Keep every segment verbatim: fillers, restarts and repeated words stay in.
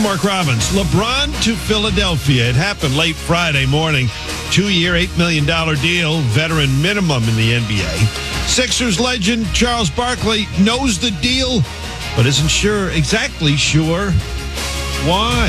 I'm Mark Robbins. LeBron to Philadelphia. It happened late Friday morning. Two-year, eight million dollars deal, veteran minimum in the N B A. Sixers legend Charles Barkley knows the deal, but isn't sure, exactly sure why.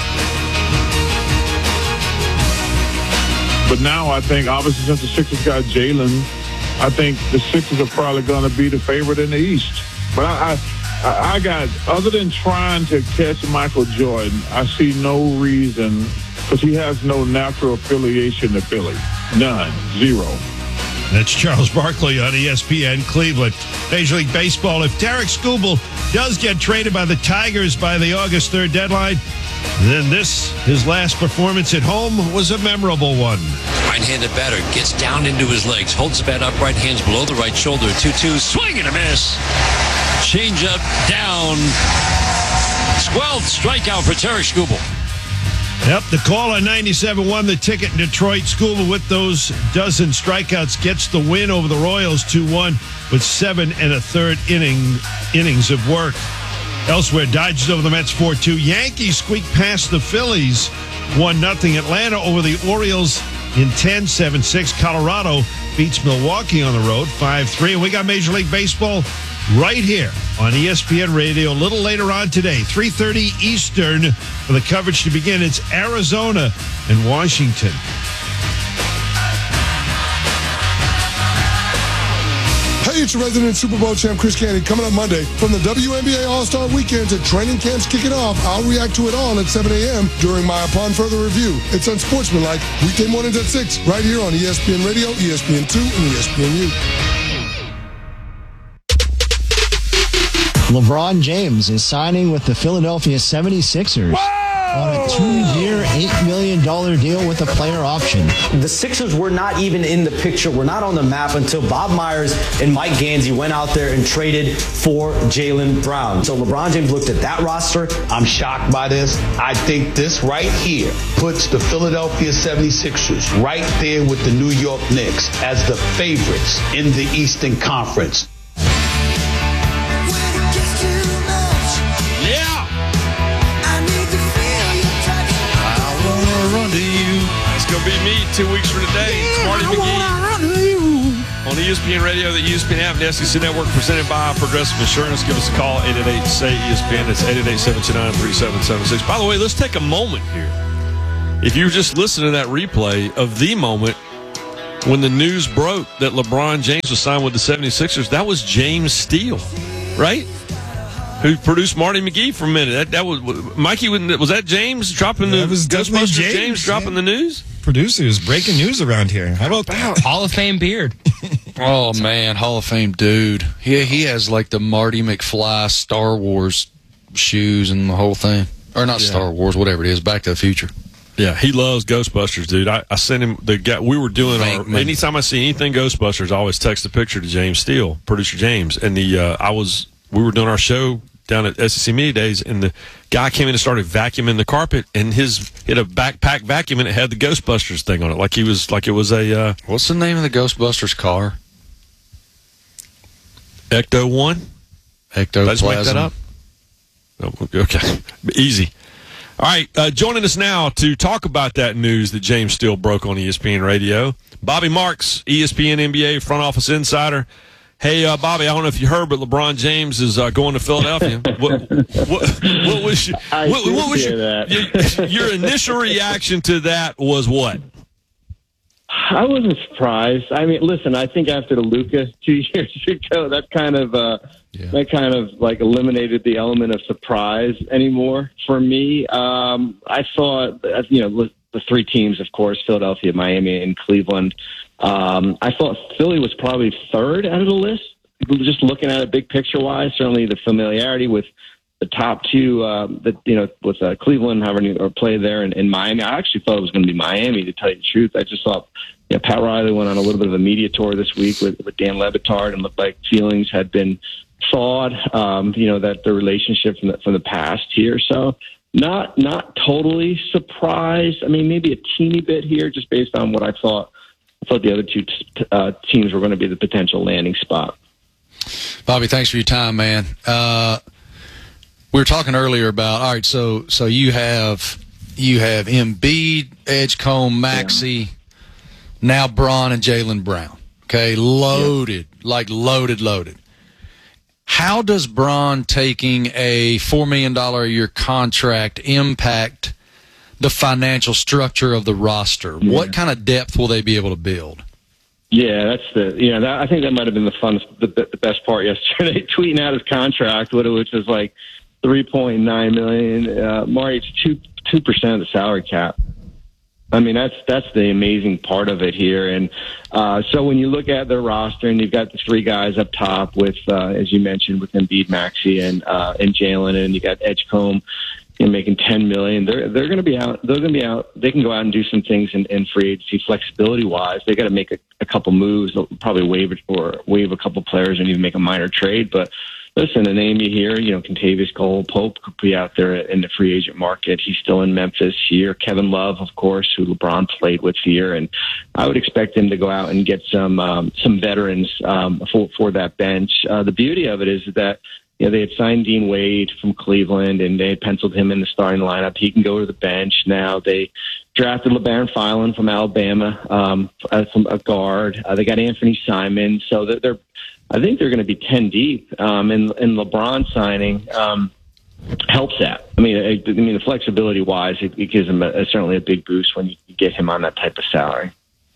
But now I think, obviously, since the Sixers got Jalen, I think the Sixers are probably going to be the favorite in the East. But I, I, I got, other than trying to catch Michael Jordan, I see no reason, because he has no natural affiliation to Philly. None. Zero. That's Charles Barkley on E S P N Cleveland. Major League Baseball. If Tarek Skubal does get traded by the Tigers by the August third deadline, then this, his last performance at home, was a memorable one. Right-handed batter gets down into his legs, holds the bat up, right hands below the right shoulder, two two, swing and a miss. Change up, down. twelfth strikeout for Tarek Skubal. Yep, the call on ninety-seven won the ticket in Detroit. Skubal, with those dozen strikeouts, gets the win over the Royals two one with seven and a third inning innings of work. Elsewhere, Dodgers over the Mets four two. Yankees squeaked past the Phillies one nothing. Atlanta over the Orioles in ten seven six. Colorado beats Milwaukee on the road five three. And we got Major League Baseball right here on E S P N Radio a little later on today, three thirty Eastern, for the coverage to begin. It's Arizona and Washington. Hey, it's your resident Super Bowl champ, Chris Canty, coming up Monday. From the W N B A All-Star Weekend to training camps kicking off, I'll react to it all at seven a.m. during my Upon Further Review. It's unsportsmanlike, weekday mornings at six, right here on E S P N Radio, E S P N two, and E S P N U. LeBron James is signing with the Philadelphia seventy-sixers. Whoa! On a two-year, eight million dollars deal with a player option. The Sixers were not even in the picture, were not on the map until Bob Myers and Mike Gansey went out there and traded for Jaylen Brown. So LeBron James looked at that roster. I'm shocked by this. I think this right here puts the Philadelphia seventy-sixers right there with the New York Knicks as the favorites in the Eastern Conference. Be me two weeks from today. Yeah, Marty McGee on E S P N Radio, the E S P N app, and the S E C Network, presented by Progressive Insurance. Give us a call, eight eight eight, S A Y, E S P N. It's eight eight eight, seven two nine, three seven seven six. By the way, let's take a moment here. If you were just listening to that replay of the moment when the news broke that LeBron James was signed with the seventy-sixers, that was James Steele, right? Who produced Marty McGee for a minute. That, that was Mikey. Was that James dropping the that was Ghostbusters? James, James dropping yeah. the news. Producers breaking news around here. How about that? Hall of Fame beard. Oh man, Hall of Fame dude. He he has like the Marty McFly Star Wars shoes and the whole thing, or not yeah. Star Wars, whatever it is. Back to the Future. Yeah, he loves Ghostbusters, dude. I, I sent him the guy. We were doing our. Anytime I see anything Ghostbusters, I always text a picture to James Steele, producer James, and the uh, I was we were doing our show down at S E C Media Days, and the guy came in and started vacuuming the carpet, and his he had a backpack vacuum, and it had the Ghostbusters thing on it, like he was like it was a. Uh, What's the name of the Ghostbusters car? Ecto One. Ectoplasm. Let's make that up. Oh, okay, easy. All right, uh, joining us now to talk about that news that James Steele broke on E S P N Radio, Bobby Marks, E S P N N B A front office insider. Hey, uh, Bobby, I don't know if you heard, but LeBron James is uh, going to Philadelphia. what, what, what was, your, I what, what was your, that. your, your initial reaction to that was what? I wasn't surprised. I mean, listen, I think after the Luka two years ago, that kind of uh, yeah. that kind of like eliminated the element of surprise anymore for me. Um, I thought, you know, the three teams, of course, Philadelphia, Miami, and Cleveland. Um, I thought Philly was probably third out of the list. Just looking at it big picture wise, certainly the familiarity with the top two, uh, that you know, with uh, Cleveland having or play there in, in Miami. I actually thought it was going to be Miami, to tell you the truth. I just thought, you know, Pat Riley went on a little bit of a media tour this week with, with Dan Le Batard, and looked like feelings had been thawed. Um, you know, that the relationship from the, from the past here. So not not totally surprised. I mean, maybe a teeny bit here, just based on what I thought. I thought the other two t- uh, teams were going to be the potential landing spot. Bobby, thanks for your time, man. Uh, we were talking earlier about, all right, so so you have you have Embiid, Edgecombe, Maxey, yeah. now Bron and Jaylen Brown. Okay, loaded, yeah. like loaded, loaded. How does Bron taking a four million dollars a year contract impact the financial structure of the roster? Yeah. What kind of depth will they be able to build? Yeah, that's the you know that, I think that might have been the fun, the, the best part yesterday. Tweeting out his contract, which was like three point nine million. Uh, Marty, it's two two percent of the salary cap. I mean, that's that's the amazing part of it here. And uh, so when you look at their roster, and you've got the three guys up top with, uh, as you mentioned, with Embiid, Maxey, and uh, and Jaylen, and you got Edgecombe, you know, making ten million. They're they're going to be out. They're going to be out. They can go out and do some things in, in free agency, flexibility wise. They got to make a, a couple moves. They'll probably waive it or waive a couple players and even make a minor trade, but. Listen, the name you hear, you know, Kentavious Cole Pope could be out there in the free agent market. He's still in Memphis here. Kevin Love, of course, who LeBron played with here, and I would expect him to go out and get some um, some veterans um, for for that bench. Uh, the beauty of it is that you know they had signed Dean Wade from Cleveland, and they had penciled him in the starting lineup. He can go to the bench now. They drafted LeBaron Filan from Alabama um, as a guard. Uh, they got Anthony Simon, so they're. they're I think they're going to be ten deep, um, and, and LeBron signing um, helps that. I mean, I, I mean, the flexibility wise, it, it gives him a, a, certainly a big boost when you get him on that type of salary.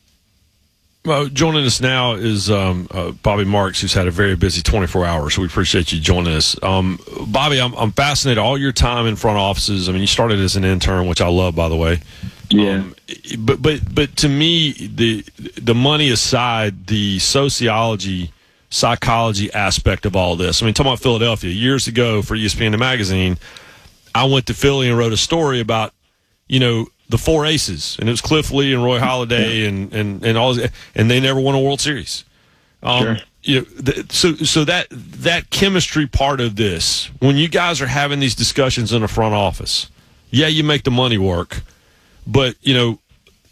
Well, joining us now is um, uh, Bobby Marks, who's had a very busy twenty-four hours. So we appreciate you joining us, um, Bobby. I'm, I'm fascinated. All your time in front offices. I mean, you started as an intern, which I love, by the way. Yeah. Um, but but but to me, the the money aside, the sociology. Psychology aspect of all this. I mean, talking about Philadelphia, years ago for E S P N the magazine, I went to Philly and wrote a story about, you know, the four aces, and it was Cliff Lee and Roy Halladay and and and all, and they never won a World Series. Um, sure. You know, th- so so that that chemistry part of this, when you guys are having these discussions in the front office, yeah, you make the money work, but you know.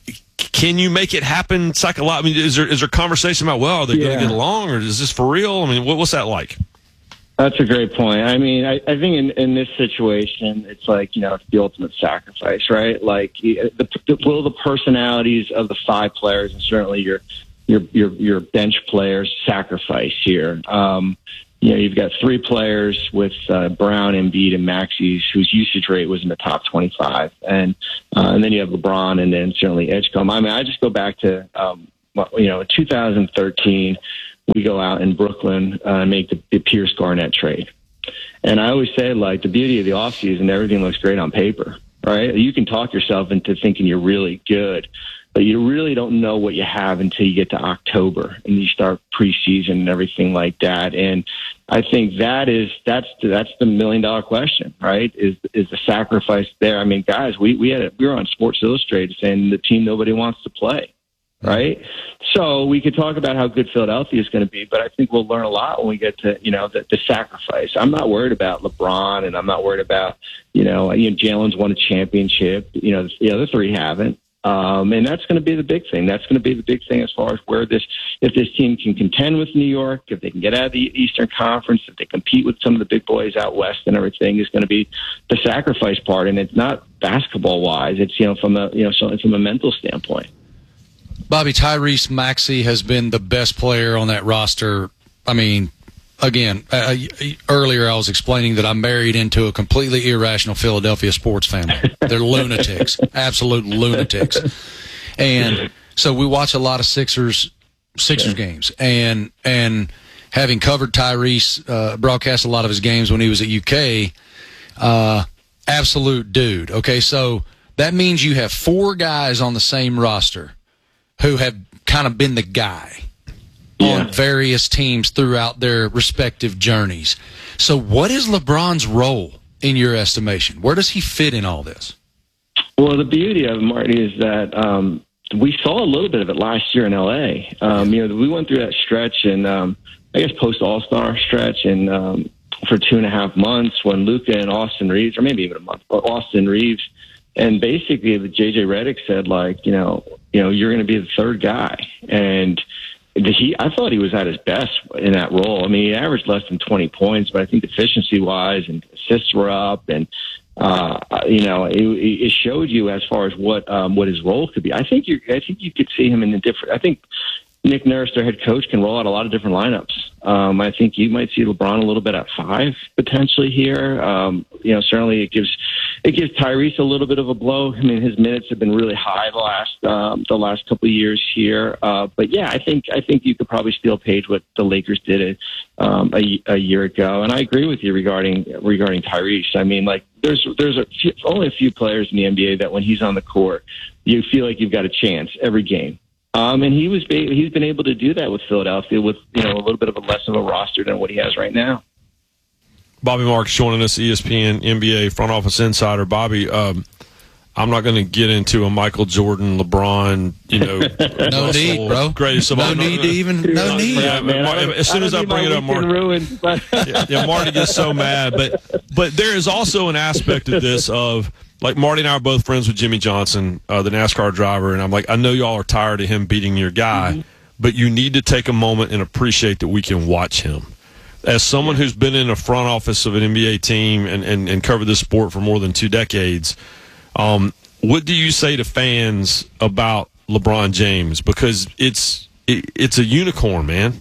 Can you make it happen psychologically? I mean, is there is there conversation about, well, are they yeah. going to get along, or is this for real? I mean, what, what's that like? That's a great point. I mean, I, I think in, in this situation, it's like, you know, it's the ultimate sacrifice, right? Like, the, the, will the personalities of the five players, and certainly your your your, your bench players, sacrifice here? Um, you know, you've got three players with uh, Brown, Embiid, and Maxey, whose usage rate was in the top twenty-five. And uh, and then you have LeBron and then certainly Edgecombe. I mean, I just go back to, um, you know, two thousand thirteen, we go out in Brooklyn and uh, make the, the Pierce Garnett trade. And I always say, like, the beauty of the offseason, everything looks great on paper, right? You can talk yourself into thinking you're really good, but you really don't know what you have until you get to October and you start preseason and everything like that. And I think that is that's that's the million dollar question, right? Is is the sacrifice there? I mean, guys, we we had a, we were on Sports Illustrated saying the team nobody wants to play, right? So we could talk about how good Philadelphia is going to be, but I think we'll learn a lot when we get to, you know, the, the sacrifice. I'm not worried about LeBron, and I'm not worried about, you know, you know Jalen's won a championship. You know, the other three haven't. Um, and that's going to be the big thing. That's going to be the big thing as far as where this, if this team can contend with New York, if they can get out of the Eastern Conference, if they compete with some of the big boys out west and everything, is going to be the sacrifice part. And it's not basketball wise. It's, you know, from a, you know, so from a mental standpoint. Bobby, Tyrese Maxey has been the best player on that roster. I mean, again, uh, earlier I was explaining that I'm married into a completely irrational Philadelphia sports family. They're lunatics, absolute lunatics. And so we watch a lot of Sixers Sixers yeah. games. And and having covered Tyrese, uh, broadcast a lot of his games when he was at U K, uh, absolute dude. Okay, so that means you have four guys on the same roster who have kind of been the guy yeah. on various teams throughout their respective journeys. So what is LeBron's role in your estimation? Where does he fit in all this? Well, the beauty of it, Marty, is that um, we saw a little bit of it last year in L A. Um, you know, we went through that stretch and um, I guess post All-Star stretch and um, for two and a half months when Luka and Austin Reeves, or maybe even a month, but Austin Reeves, and basically the J J Redick said, like, you know, you know, you're going to be the third guy. And he, I thought he was at his best in that role. I mean, he averaged less than twenty points, but I think efficiency-wise and assists were up, and uh, you know, it, it showed you as far as what um, what his role could be. I think you, I think you could see him in a different. I think Nick Nurse, their head coach, can roll out a lot of different lineups. Um, I think you might see LeBron a little bit at five potentially here. Um, you know, certainly it gives it gives Tyrese a little bit of a blow. I mean, his minutes have been really high the last um, the last couple of years here. Uh, but yeah, I think I think you could probably steal page what the Lakers did um, a, a year ago. And I agree with you regarding regarding Tyrese. I mean, like there's there's a few, only a few players in the N B A that when he's on the court, you feel like you've got a chance every game. Um, and he was he's been able to do that with Philadelphia with, you know, a little bit of a less of a roster than what he has right now. Bobby Marks joining us, E S P N N B A front office insider. Bobby, um, I'm not going to get into a Michael Jordan, LeBron, you know, no Russell, need, bro. Greatest of no all. need to even. No need. Yeah, man, as soon as I bring it up, Marty, ruined, but yeah, yeah, Marty gets so mad. But but there is also an aspect of this of. Like, Marty and I are both friends with Jimmy Johnson, uh, the NASCAR driver, and I'm like, I know y'all are tired of him beating your guy, mm-hmm. but you need to take a moment and appreciate that we can watch him. As someone yeah. who's been in a front office of an N B A team and, and, and covered this sport for more than two decades, um, what do you say to fans about LeBron James? Because it's it, it's a unicorn, man.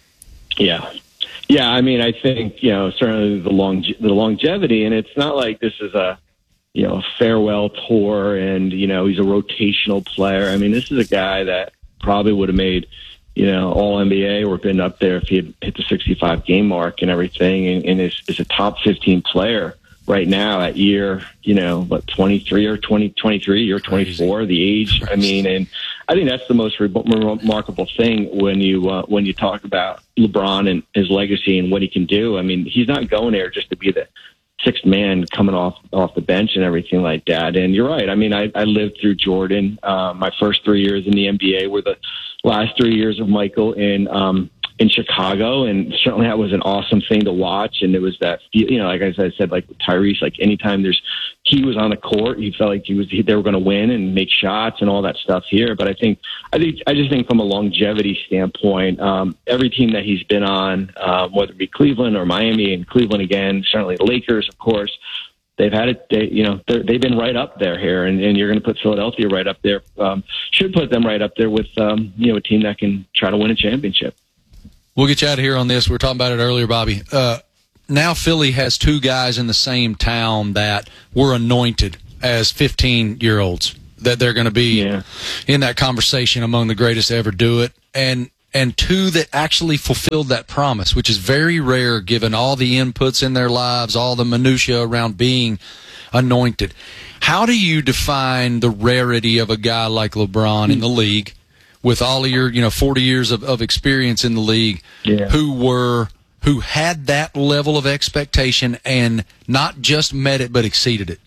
Yeah. Yeah, I mean, I think, you know, certainly the, long, the longevity, and it's not like this is a, you know, a farewell tour and, you know, he's a rotational player. I mean, this is a guy that probably would have made, you know, all N B A or been up there if he had hit the sixty-five game mark and everything, and, and is, is a top fifteen player right now at year, you know, what, twenty-three or twenty, twenty-three or twenty-four, the age. I mean, and I think that's the most re- remarkable thing when you, uh, when you talk about LeBron and his legacy and what he can do. I mean, he's not going there just to be the sixth man coming off off the bench and everything like that. And you're right. I mean, I, I lived through Jordan. Uh, my first three years in the N B A were the last three years of Michael in um, in Chicago, and certainly that was an awesome thing to watch. And it was that, you know, like I said, like Tyrese, like anytime there's he was on the court, you felt like he was they were going to win and make shots and all that stuff here. But I think I think I just think from a longevity standpoint, um, every team that he's been on, uh, whether it be Cleveland or Miami and Cleveland again, certainly the Lakers, of course, they've had it. They, you know, they've been right up there here, and, and you're going to put Philadelphia right up there. Um, should put them right up there with um, you know, a team that can try to win a championship. We'll get you out of here on this. We were talking about it earlier, Bobby. Uh, now Philly has two guys in the same town that were anointed as fifteen-year-olds, that they're going to be yeah. in that conversation among the greatest to ever do it, and and two that actually fulfilled that promise, which is very rare given all the inputs in their lives, all the minutia around being anointed. How do you define the rarity of a guy like LeBron in the league, with all of your, you know, forty years of, of experience in the league, yeah. who were who had that level of expectation and not just met it but exceeded it?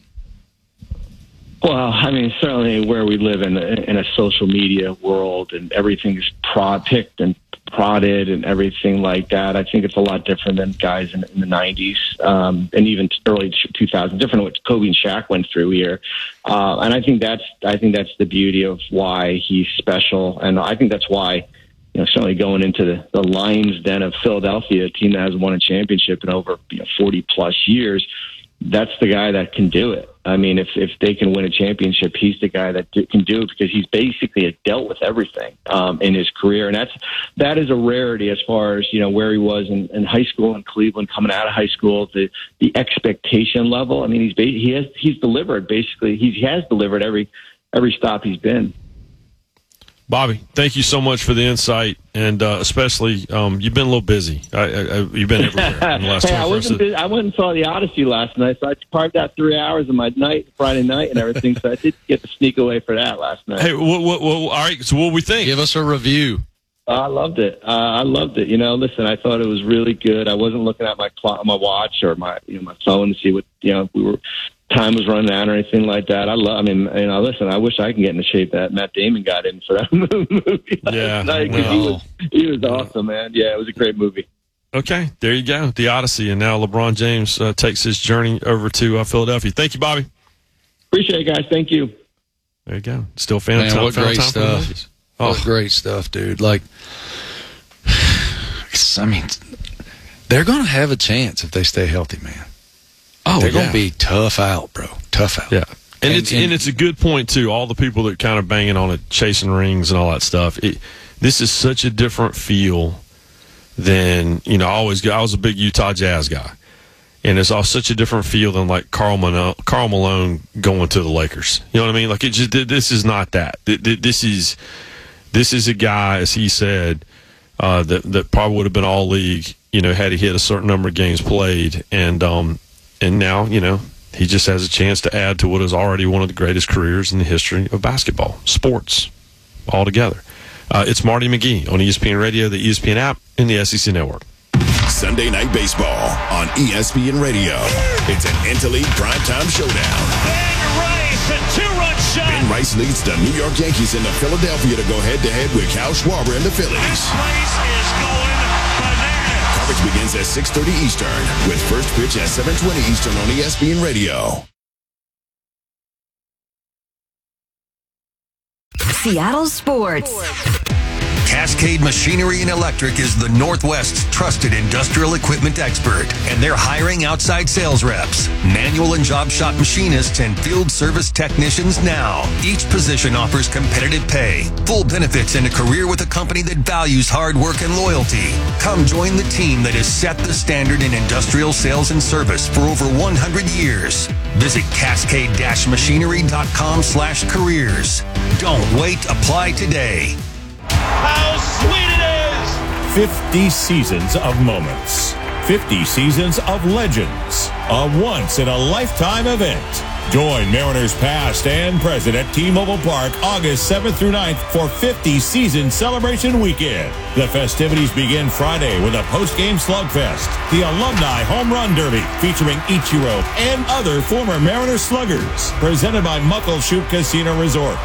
Well, I mean, certainly where we live in a, in a social media world and everything is prod, picked and prodded and everything like that, I think it's a lot different than guys in, in the nineties um, and even early two thousands, different what Kobe and Shaq went through here. Uh, and I think that's I think that's the beauty of why he's special. And I think that's why, you know, certainly going into the, the Lions den of Philadelphia, a team that has won a championship in over, you know, forty plus years, that's the guy that can do it. I mean, if if they can win a championship, he's the guy that do, can do it because he's basically dealt with everything um, in his career, and that's that is a rarity as far as, you know, where he was in, in high school in Cleveland, coming out of high school, the the expectation level. I mean, he's he has he's delivered basically. He has delivered every every stop he's been. Bobby, thank you so much for the insight, and uh, especially um, you've been a little busy. I, I, you've been everywhere in the last hey, I, wasn't busy. I went and saw the Odyssey last night, so I carved out three hours of my night, Friday night, and everything. So I did get to sneak away for that last night. Hey, what, what, what, all right. So what we think? Give us a review. Uh, I loved it. Uh, I loved it. You know, listen, I thought it was really good. I wasn't looking at my clock, my watch or my you know my phone to see what you know we were. Time was running out or anything like that. I love. I mean, you know, listen. I wish I can get in the shape that Matt Damon got in for that movie last yeah, night. Well, he was he was awesome, man. Yeah, it was a great movie. Okay, there you go, the Odyssey, and now LeBron James uh, takes his journey over to uh, Philadelphia. Thank you, Bobby. Appreciate it, guys. Thank you. There you go. Still fan Man, time. What fan great time stuff! Oh, what great stuff, dude! Like I mean, they're going to have a chance if they stay healthy, man. Oh, they're yeah. going to be tough out, bro. Tough out. Yeah. And, and it's and, and it's a good point too. All the people that kind of banging on it, chasing rings and all that stuff. It, this is such a different feel than, you know. I always I was a big Utah Jazz guy, and it's all such a different feel than like Karl Malone, Karl Malone going to the Lakers. You know what I mean? Like it just this is not that. This is this is a guy, as he said, uh, that that probably would have been all league. You know, had he hit a certain number of games played, and um, and now you know. He just has a chance to add to what is already one of the greatest careers in the history of basketball, sports, altogether. Uh, it's Marty McGee on E S P N Radio, the E S P N app, and the S E C Network. Sunday Night Baseball on E S P N Radio. It's an interleague primetime showdown. Ben Rice, a two-run shot. Ben Rice leads the New York Yankees into Philadelphia to go head-to-head with Cal Schwarber and the Phillies. This place is going Coverage begins at six thirty Eastern with first pitch at seven twenty Eastern on E S P N Radio. Seattle Sports. Cascade Machinery and Electric is the Northwest's trusted industrial equipment expert, and they're hiring outside sales reps, manual and job shop machinists, and field service technicians now. Each position offers competitive pay, full benefits, and a career with a company that values hard work and loyalty. Come join the team that has set the standard in industrial sales and service for over one hundred years. Visit cascade-machinery.com slash careers. Don't wait. Apply today. How sweet it is! fifty seasons of moments. fifty seasons of legends. A once-in-a-lifetime event. Join Mariners past and present at T-Mobile Park August seventh through ninth for fifty Season Celebration Weekend. The festivities begin Friday with a post-game slugfest, the Alumni Home Run Derby featuring Ichiro and other former Mariners sluggers, presented by Muckleshoot Casino Resort.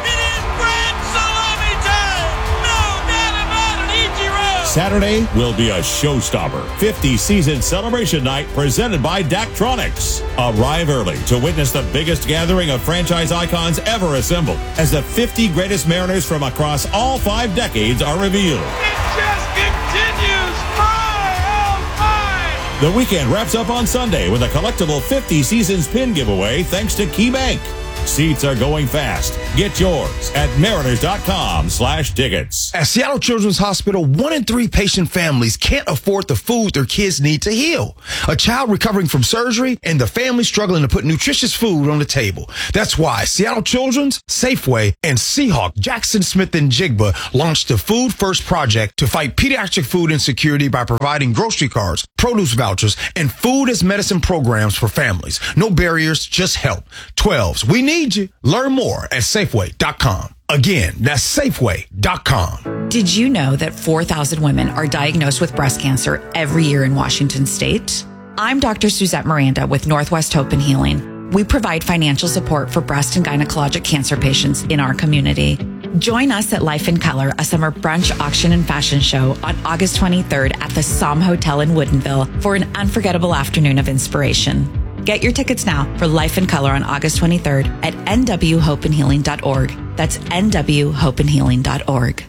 Saturday will be a showstopper. fifty Season Celebration Night presented by Daktronics. Arrive early to witness the biggest gathering of franchise icons ever assembled as the fifty greatest Mariners from across all five decades are revealed. It just continues. My, oh my! The weekend wraps up on Sunday with a collectible fifty Seasons pin giveaway thanks to KeyBank. Seats are going fast. Get yours at mariners.com slash tickets. At Seattle Children's Hospital, one in three patient families can't afford the food their kids need to heal. A child recovering from surgery and the family struggling to put nutritious food on the table. That's why Seattle Children's, Safeway, and Seahawk Jackson Smith and Jigba launched the Food First Project to fight pediatric food insecurity by providing grocery cards, produce vouchers, and food as medicine programs for families. No barriers, just help. twelves, we need Need you. Learn more at Safeway dot com. Again, that's Safeway dot com. Did you know that four thousand women are diagnosed with breast cancer every year in Washington state? I'm Doctor Suzette Miranda with Northwest Hope and Healing. We provide financial support for breast and gynecologic cancer patients in our community. Join us at Life in Color, a summer brunch, auction, and fashion show on August twenty-third at the Somme Hotel in Woodinville for an unforgettable afternoon of inspiration. Get your tickets now for Life in Color on August twenty-third at n w hope and healing dot org. That's n w hope and healing dot org.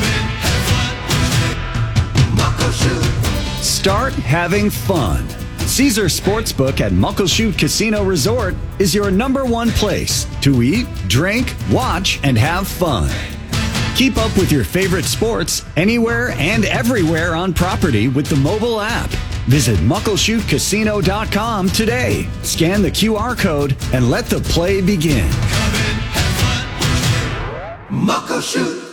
Start having fun. Caesar Sportsbook at Muckleshoot Casino Resort is your number one place to eat, drink, watch, and have fun. Keep up with your favorite sports anywhere and everywhere on property with the mobile app. Visit muckleshoot casino dot com today. Scan the Q R code and let the play begin. Muckleshoot.